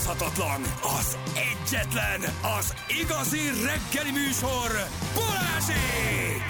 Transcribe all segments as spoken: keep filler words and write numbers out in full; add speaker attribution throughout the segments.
Speaker 1: utánozhatatlan, az egyetlen, az igazi reggeli műsor, Balázsék!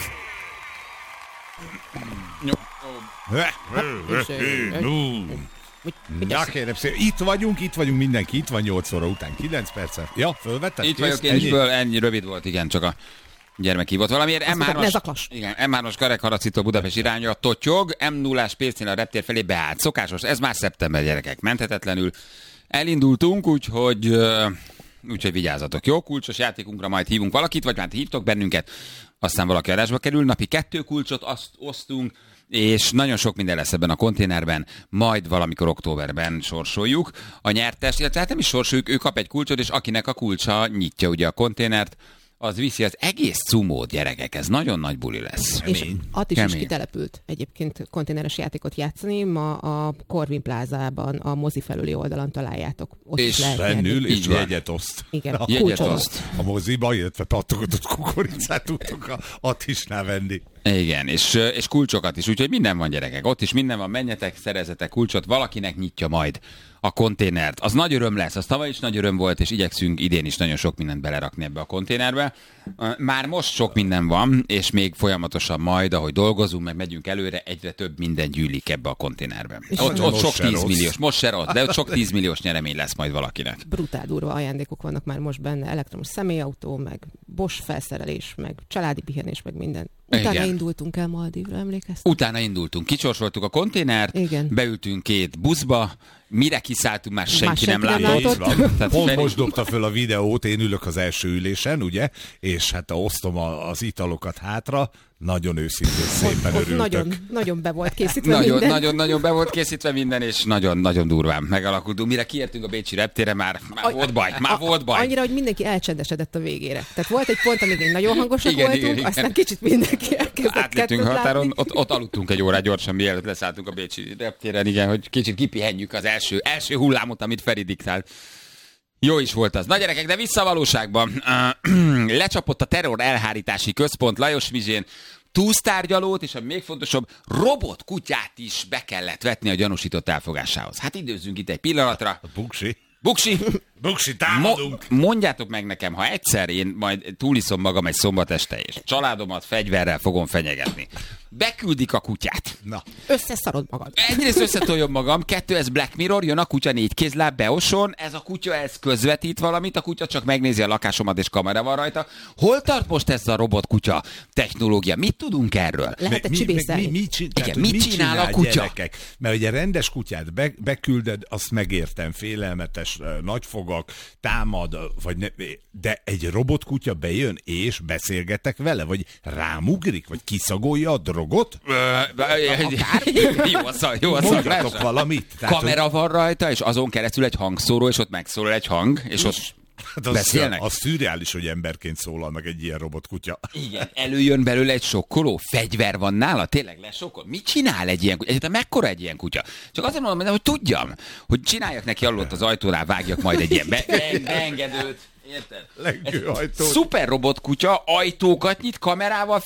Speaker 2: Na kérem szépen, itt vagyunk, itt vagyunk mindenki, itt van nyolc óra után, kilenc percet. Ja, fölvetted?
Speaker 3: Itt vagyok én is föl, ennyi rövid volt, igen, csak a gyermek hívott valamiért. em hármas, igen, em hármas Kerekharacitól Budapest irányra totyog, em nullás Pécnél a reptér felé beállt. Szokásos, ez már szeptember, gyerekek, menthetetlenül. Elindultunk, úgyhogy, úgyhogy vigyázzatok. Jó, kulcsos játékunkra majd hívunk valakit, vagy már hívtok bennünket, aztán valaki adásba kerül. Napi kettő kulcsot azt osztunk, és nagyon sok minden lesz ebben a konténerben, majd valamikor októberben sorsoljuk. A nyertes, illetve hát nem is sorsoljuk, ő kap egy kulcsot, és akinek a kulcsa nyitja ugye a konténert, az viszi az egész cumót, gyerekek, ez nagyon nagy buli lesz.
Speaker 4: És Attis is kitelepült egyébként konténeres játékot játszani, ma a Corvin plázában, a mozi felüli oldalon találjátok. Ott
Speaker 2: és bennül, és jegyet oszt.
Speaker 4: Igen,
Speaker 2: a
Speaker 4: jegyet
Speaker 2: oszt. A moziba, illetve pattogatott kukoricát tudtok a Attisnál venni.
Speaker 3: Igen, és, és kulcsokat is, úgyhogy minden van, gyerekek, ott is minden van, menjetek, szerezetek kulcsot, valakinek nyitja majd a konténert. Az nagy öröm lesz, az tavaly is nagy öröm volt, és igyekszünk idén is nagyon sok mindent belerakni ebbe a konténerbe. Már most sok minden van, és még folyamatosan majd, ahogy dolgozunk, meg megyünk előre, egyre több minden gyűlik ebbe a konténerbe. Ott, ott sok tízmilliós, most se rossz, de ott sok tízmilliós nyeremény lesz majd valakinek.
Speaker 4: Brutál durva ajándékok vannak már most benne, elektromos személyautó, meg Bosch felszerelés, meg családi pihenés, meg minden. Utána igen. Indultunk el Maldívra, emlékeztek?
Speaker 3: Utána indultunk, kicsorsoltuk a konténert, igen. Beültünk két buszba, mire kiszálltunk, már senki, már senki nem, nem látott.
Speaker 2: látott. Pont fel... most dobta föl a videót, én ülök az első ülésen, ugye, és hát osztom a, az italokat hátra, nagyon őszintén szépen ott, örültök.
Speaker 4: Nagyon, nagyon be volt készítve
Speaker 3: nagyon,
Speaker 4: minden.
Speaker 3: Nagyon, nagyon be volt készítve minden, és nagyon, nagyon durván megalakultunk. Mire kiértünk a bécsi reptére, már, már a, volt baj, már a, volt baj.
Speaker 4: Annyira, hogy mindenki elcsendesedett a végére. Tehát volt egy pont, amíg nagyon hangosak igen, voltunk, igen, aztán igen. Kicsit mindenki elkezdett
Speaker 3: átléptünk határon, ott, ott aludtunk egy órát gyorsan, mielőtt leszálltunk a bécsi reptéren, igen, hogy kicsit kipihenjük az első, első hullámot, amit Feri diktált. Jó is volt az. Na gyerekek, de vissza a valóságban. Lecsapott a terror elhárítási központ Lajos Vizsén, túsztárgyalót, és a még fontosabb, robotkutyát is be kellett vetni a gyanúsított elfogásához. Hát időzzünk itt egy pillanatra.
Speaker 2: A buksi.
Speaker 3: Buksi!
Speaker 2: Buksi, támadunk!
Speaker 3: Mo- mondjátok meg nekem, ha egyszer én majd túliszom magam egy szombat este, és családomat fegyverrel fogom fenyegetni. Beküldik a kutyát.
Speaker 4: Na. Összeszarod magad.
Speaker 3: Egyrészt összetoljom magam, kettő, ez Black Mirror, jön a kutya négy kézláb, beoson, ez a kutya, ez közvetít valamit, a kutya csak megnézi a lakásomat, és kamera van rajta. Hol tart most ez a robotkutya technológia? Mit tudunk erről?
Speaker 4: Lehet mi, mi,
Speaker 2: mi, csin-
Speaker 3: Igen, mit, mit csinál, csinál a kutya?
Speaker 2: Gyerekek? Mert ugye rendes kutyát be, bekülded, azt megértem, félelmetes, nagyfogak, támad, vagy ne, de egy robotkutya bejön, és beszélgetek vele, vagy rámugrik, vagy kiszagolja a drogot?
Speaker 3: Jó a szag, jó a szag.
Speaker 2: valamit.
Speaker 3: Tehát, kamera hogy... van rajta, és azon keresztül egy hangszóró, és ott megszólal egy hang, és ott
Speaker 2: hát az, beszélnek. Az szürreális, hogy emberként szólal meg egy ilyen robotkutya.
Speaker 3: Igen, előjön belőle egy sokkoló, fegyver van nála, tényleg lesokkol. Mit csinál egy ilyen kutya? Egyébként mekkora egy ilyen kutya? Csak azért mondom, hogy tudjam, hogy csináljak neki alul az ajtónál, vágjak majd egy ilyen be- be- beengedőt. Érted?
Speaker 2: Lengőajtót.
Speaker 3: Szuper robotkutya, ajtókat nyit, kamerával